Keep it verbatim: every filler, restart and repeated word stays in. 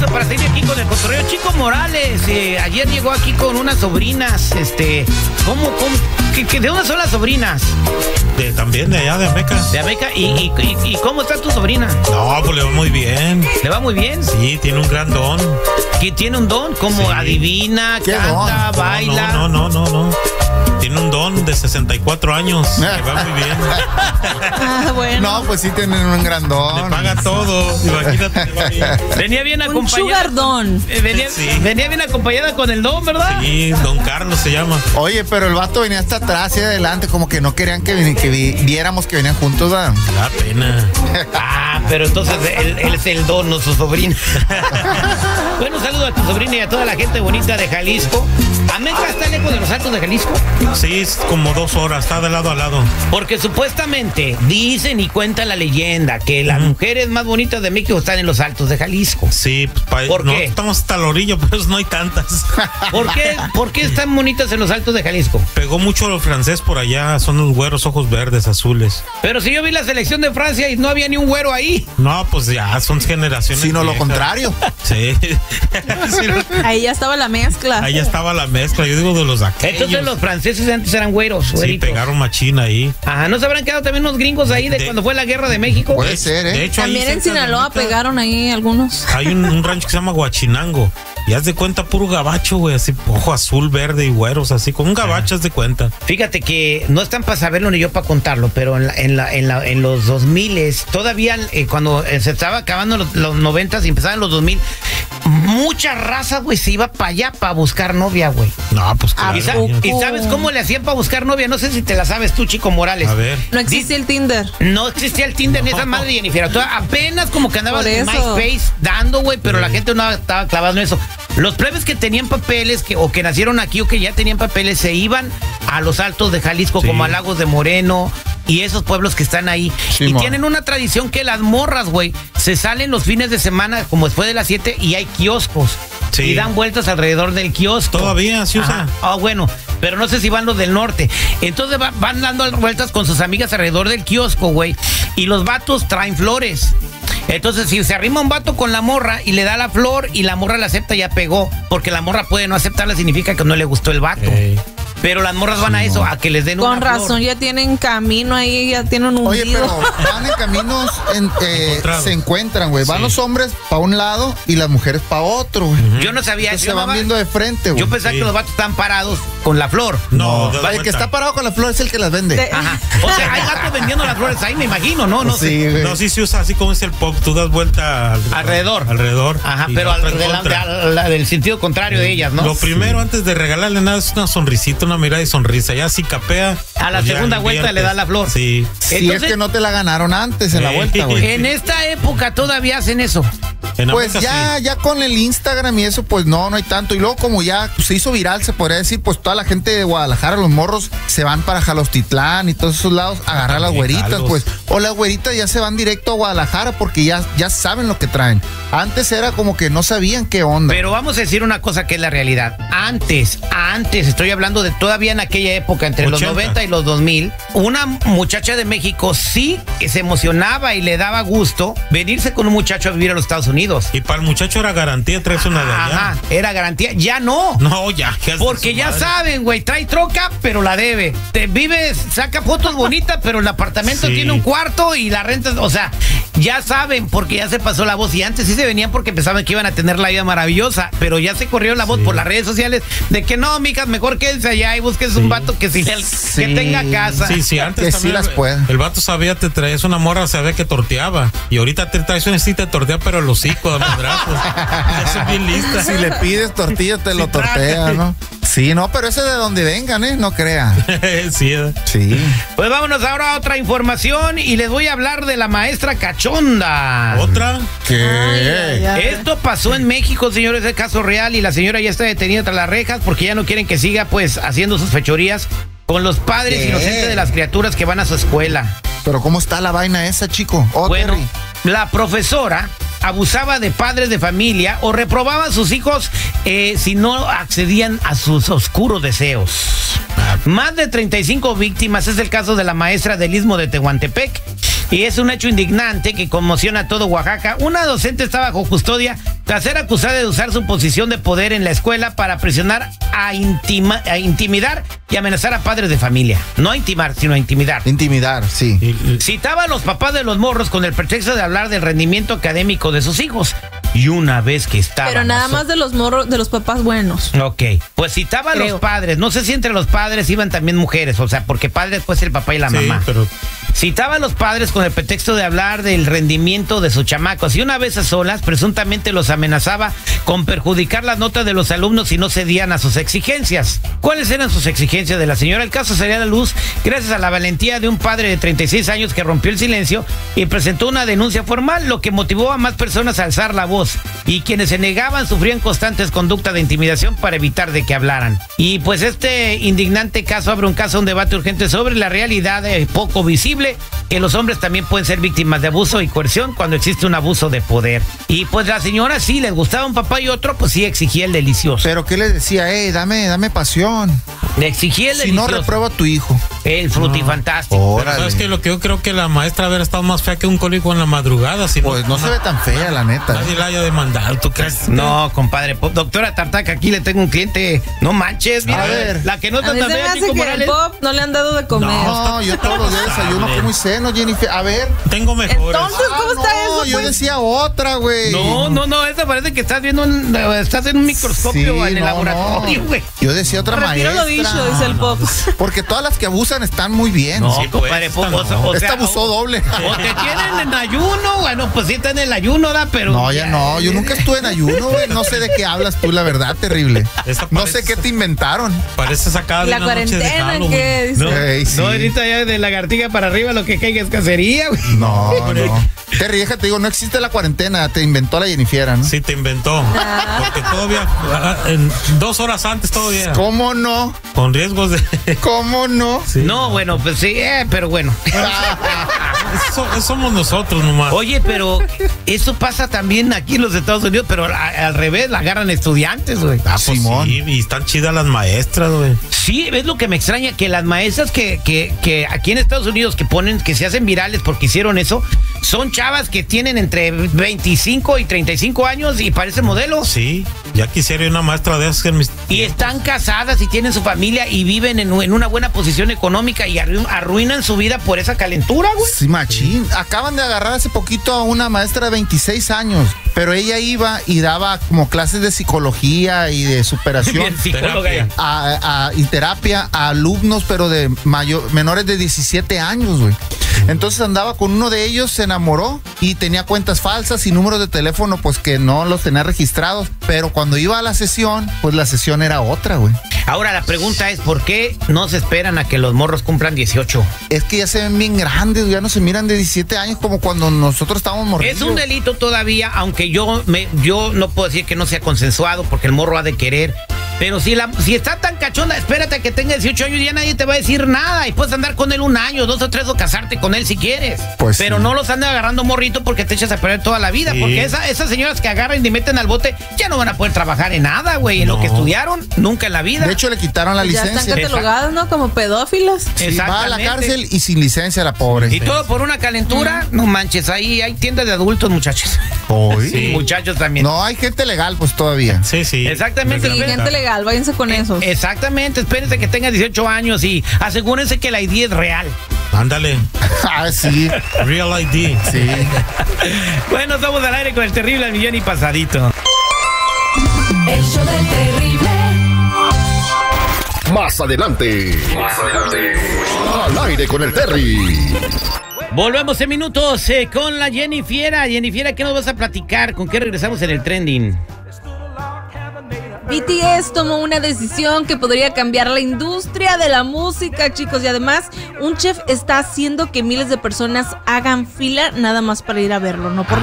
listo para seguir aquí con el cotorreo. Chico Morales, eh, ayer llegó aquí con unas sobrinas, este, ¿cómo, cómo, que, que, de dónde son las sobrinas? De, también de allá, de Ameca. De Ameca, ¿y, y, y, y cómo está tu sobrina? No, pues le va muy bien. ¿Le va muy bien? Sí, tiene un gran don. ¿Que tiene un don? ¿Como sí. adivina, canta, don? baila? No, no, no, no, no. Tiene un don de sesenta y cuatro años. Le va muy bien. Ah, bueno. No, pues sí tienen un gran don. Le paga todo. Imagínate, le va bien. Venía bien Un acompañada. sugar don. Eh, venía, Sí. venía bien acompañada con el don, ¿verdad? Sí, don Carlos se llama. Oye, pero el vato venía hasta atrás y adelante, como que no querían que, vi- que vi- viéramos que venían juntos, ¿verdad? Da pena. Ah, pero entonces él, él es el don, no su sobrina. Bueno, saludo a tu sobrina y a toda la gente bonita de Jalisco. ¿Ameca está lejos de los Altos de Jalisco? Sí, es como dos horas, está de lado a lado. Porque supuestamente dicen y cuenta la leyenda que las mujeres más bonitas de México están en los Altos de Jalisco. Sí, pues pa- ¿Por no, qué? estamos hasta la orilla, pues no hay tantas. ¿Por qué, ¿Por qué están bonitas en los Altos de Jalisco? Pegó mucho lo francés por allá, son los güeros, ojos verdes, azules. Pero si yo vi la selección de Francia y no había ni un güero ahí. No, pues ya son generaciones. Sino lo viejas. contrario. Sí. Sí, Ahí ya estaba la mezcla. ahí ya estaba la mezcla, yo digo de los aquellos. Entonces los franceses antes eran güeros, Sí, güeritos. pegaron machina ahí. Ajá, ¿no se habrán quedado también unos gringos ahí de, De- cuando fue la guerra de México? Puede ser, ¿eh? De hecho, ahí También en cerca de Sinaloa Ameca pegaron ahí algunos. Hay un, un rancho que se llama Huachinango. Y haz de cuenta puro gabacho, güey, así, ojo azul, verde y güeros, así, con un gabacho, haz de cuenta. Fíjate que no están para saberlo ni yo para contarlo, pero en, la, en, la, en, la, en los dos mil, todavía eh, cuando eh, se estaba acabando los, los noventas y empezaban los dos mil, mucha raza, güey, se iba para allá para buscar novia, güey. No, pues claro. ¿Y, sa- poco? y sabes cómo le hacían para buscar novia? No sé si te la sabes tú, Chico Morales. A ver. No existía el Tinder. No existía el Tinder ni esa madre de Jennifer. Tú apenas como que andabas Por en eso. MySpace dando, güey, pero Sí. la gente no estaba clavada en eso. Los plebes que tenían papeles que, o que nacieron aquí o que ya tenían papeles se iban a los Altos de Jalisco, Sí. como a Lagos de Moreno y esos pueblos que están ahí. Sí, y mo. tienen una tradición que las morras, güey, se salen los fines de semana como después de las siete y hay kioscos. Sí. Y dan vueltas alrededor del kiosco. Todavía se usa. Ajá. Ah, bueno, pero no sé si van los del norte. Entonces va- van dando vueltas con sus amigas alrededor del kiosco, güey. Y los vatos traen flores. Entonces, si se arrima un vato con la morra y le da la flor y la morra la acepta, ya pegó. Porque la morra puede no aceptarla, significa que no le gustó el vato. Ey. Pero las morras van a eso, a que les den Con una flor. razón, ya tienen camino ahí, ya tienen un Oye, hundido. pero van en caminos, en, eh, Encontrados. se encuentran, güey. Van Sí. los hombres para un lado y las mujeres para otro, güey. Yo no sabía Entonces eso. se Yo, van no- viendo de frente, güey. yo pensaba Sí. que los vatos están parados con la flor. No, de Vaya, vuelta. que está parado con la flor es el que las vende. De- Ajá. O sea, hay gatos vendiendo las flores ahí, me imagino, ¿no? No sé. Sí, güey. No, sí se usa así como es el pop, tú das vuelta al- Alrededor. Alrededor. Ajá, y pero la otra al, en de la- contra. de la- del sentido contrario de ellas, ¿no? Lo primero, antes de regalarle nada, es una sonrisita, una mirada y sonrisa. Ya si capea. A la pues ya segunda vuelta inviertes. le da la flor. Sí. Si Entonces- es que no te la ganaron antes en la Sí. vuelta, güey. En esta época todavía hacen eso. En Pues Ameca ya, sí. ya con el Instagram y eso, pues no, no hay tanto. Y luego como ya pues, se hizo viral, se podría decir, pues toda la gente de Guadalajara, los morros, se van para Jalostitlán y todos esos lados a agarrar a las También güeritas, Jalos. pues. O las güeritas ya se van directo a Guadalajara porque ya, ya saben lo que traen. Antes era como que no sabían qué onda. Pero vamos a decir una cosa que es la realidad. Antes, antes, estoy hablando de todavía en aquella época, entre los ochenta. noventa y los dos mil, una muchacha de México sí que se emocionaba y le daba gusto venirse con un muchacho a vivir a los Estados Unidos. Y para el muchacho era garantía, traes una de allá. Ajá, era garantía. Ya no. No, ya. ¿qué haces de Porque su ya madre? saben, güey, trae troca, pero la debe. Te vives, saca fotos bonitas, pero el apartamento Sí. tiene un cuarto y la renta, o sea, ya saben, porque ya se pasó la voz. Y antes sí se venían porque pensaban que iban a tener la vida maravillosa, pero ya se corrió la voz Sí. por las redes sociales de que no, mijas, mejor quédense allá y busques un vato que, sí, que Sí. tenga casa. Sí, sí, antes Que sí también las el- pueda. El vato sabía, te traías una morra, sabía que torteaba. Y ahorita te traes una cita de tortea, pero el hocico de madrazos. Eso es bien lista. Si le pides tortilla, te lo Sí, trae. tortea, ¿no? Sí, no, pero ese de donde vengan, ¿eh? No crea. Sí, eh. Sí. Pues vámonos ahora a otra información y les voy a hablar de la maestra cachonda. ¿Otra? ¿Qué? Ay, ay, ay. Esto pasó en México, señores, de caso real, y la señora ya está detenida tras las rejas porque ya no quieren que siga, pues, haciendo sus fechorías con los padres ¿Qué? inocentes de las criaturas que van a su escuela. Pero ¿cómo está la vaina esa, chico? Oh, Bueno, Terry. la profesora abusaba de padres de familia o reprobaba a sus hijos eh, si no accedían a sus oscuros deseos. Más de treinta y cinco víctimas es el caso de la maestra del Istmo de Tehuantepec, Y es un hecho indignante que conmociona a todo Oaxaca. Una docente está bajo custodia tras ser acusada de usar su posición de poder en la escuela para presionar a, intima, a intimidar y amenazar a padres de familia. No a intimar, sino a intimidar. Intimidar, sí. Citaba a los papás de los morros con el pretexto de hablar del rendimiento académico de sus hijos. Y una vez que estaba... Pero nada más de los morros, de los papás buenos. Ok, pues citaba a Creo. los padres. No sé si entre los padres iban también mujeres, o sea, porque padres pues el papá y la Sí, mamá. pero Citaba a los padres con el pretexto de hablar del rendimiento de sus chamacos y una vez a solas, presuntamente los amenazaba con perjudicar las notas de los alumnos si no cedían a sus exigencias. ¿Cuáles eran sus exigencias de la señora? El caso salía a la luz gracias a la valentía de un padre de treinta y seis años que rompió el silencio y presentó una denuncia formal, lo que motivó a más personas a alzar la voz. Y quienes se negaban sufrían constantes conductas de intimidación para evitar de que hablaran. Y pues este indignante caso abre un caso, un debate urgente sobre la realidad eh, poco visible, que los hombres también pueden ser víctimas de abuso y coerción cuando existe un abuso de poder. Y pues la señora sí, les gustaba un papá y otro, pues sí exigía el delicioso. Pero ¿qué le decía? Ey, dame, dame pasión. Le exigía el Si no, delicioso. reprueba a tu hijo. El frutifantástico. pero Órale. sabes que lo que yo creo que la maestra haber estado más fea que un cólico en la madrugada. Si Pues no se ve tan fea, la neta. Nadie la haya demandado, ¿tú crees? No, compadre. Po- Doctora Tartaca, aquí le tengo un cliente. No manches, mira. A ver. La que no A está mí tan se me fea, hace Chico que el Morales. pop no le han dado de comer. No, yo todos los días desayuno Hombre. con muy seno, Jennifer. A ver. Tengo mejores. Entonces, ¿cómo Ah, está no, eso? yo pues? decía otra, güey. No, no, no, esa parece que estás viendo un, eh, estás en un microscopio Sí, en el no, laboratorio, no. güey. Yo decía otra Retiro maestra. lo dicho, dice el pop. Porque todas las que abusan están muy bien. No, Sí, pues, compadre, esta po- no. o sea, o Esta sea, abusó o- doble. O te tienen en ayuno, bueno, pues sí está en el ayuno, ¿da? Pero... No, ya no, yo nunca estuve en ayuno, güey. No sé de qué hablas tú, la verdad, terrible. Esta No parece- sé qué te inventaron. Parece sacada de La una noche de cuarentena, Halloween. ¿qué dice? No, Ey, sí. no, ahorita ya de lagartija para arriba lo que caiga es cacería, güey. No, no. Terry, déjate, digo, no existe la cuarentena, te inventó la Jennifer, ¿no? Sí, te inventó. Porque todavía, ah, en dos horas antes todavía, ¿Cómo no? con riesgos de... ¿Cómo no? Sí. No, bueno, pues sí, eh, pero bueno. Eso- eso somos nosotros nomás. Oye, pero eso pasa también aquí en los Estados Unidos, pero a- al revés, la agarran estudiantes, güey. Ah, pues Simón. sí, y están chidas las maestras, güey. Sí, es lo que me extraña, que las maestras que, que, que aquí en Estados Unidos que ponen, que se hacen virales porque hicieron eso, son chavas que tienen entre veinticinco y treinta y cinco años y parecen modelos. Sí, ya quisiera una maestra de esas en mis... Y están casadas y tienen su familia y viven en, en una buena posición económica y arru- arruinan su vida por esa calentura, güey. Sí, machín. Acaban de agarrar hace poquito a una maestra de veintiséis años, pero ella iba y daba como clases de psicología y de superación. Bien, psicóloga. terapia. a, a- y terapia a alumnos, pero de mayor, menores de diecisiete años, güey. Entonces andaba con uno de ellos, se enamoró y tenía cuentas falsas y números de teléfono, pues que no los tenía registrados. Pero cuando iba a la sesión, pues la sesión era otra, güey. Ahora la pregunta es, ¿por qué no se esperan a que los morros cumplan dieciocho? Es que ya se ven bien grandes, ya no se miran de diecisiete años como cuando nosotros estábamos morridos. Es un delito todavía, aunque yo me, yo no puedo decir que no sea consensuado porque el morro ha de querer. Pero si, la, si está tan cachonda, espérate a que tenga dieciocho años y ya nadie te va a decir nada. Y puedes andar con él un año, dos o tres o casarte con él si quieres. Pues Pero sí. no los andes agarrando morrito porque te echas a perder toda la vida. Sí. Porque esa, esas señoras que agarran y meten al bote ya no van a poder trabajar en nada, güey. En lo No. que estudiaron, nunca en la vida. De hecho, le quitaron la Ya están licencia. catalogadas, ¿no? Como pedófilas. Sí, va a la Exactamente. cárcel y sin licencia la pobre. Y todo por una calentura, no manches, ahí hay tiendas de adultos, muchachos. Hoy. Sí. Muchachos también. No, hay gente legal, pues todavía. Sí, sí. Exactamente. Sí, gente legal, váyanse con eso. Exactamente, espérense que tenga dieciocho años y asegúrense que la I D es real. Ándale. Ah, sí, Real I D. sí. Bueno, estamos al aire con el terrible al millón y pasadito. El show del terrible. Más adelante. Más adelante. Al aire con el Terry. Volvemos en minutos eh, con la Jennifiera. Jennifiera, ¿qué nos vas a platicar? ¿Con qué regresamos en el trending? B T S tomó una decisión que podría cambiar la industria de la música, chicos. Y además, un chef está haciendo que miles de personas hagan fila nada más para ir a verlo, no por